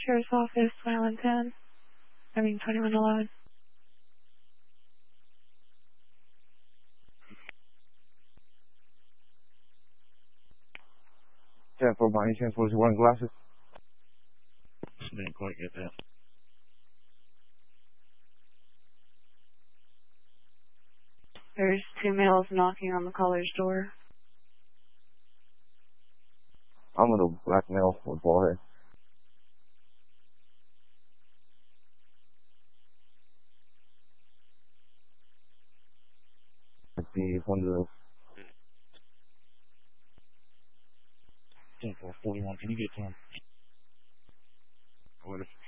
Sheriff's Office, 2111. 2111. For my insurance was one glasses. Didn't quite get that. There's 2 males knocking on the caller's door. I'm a little black male with bald head. Let's see, one of those. 10-4-41, can you get to him? What if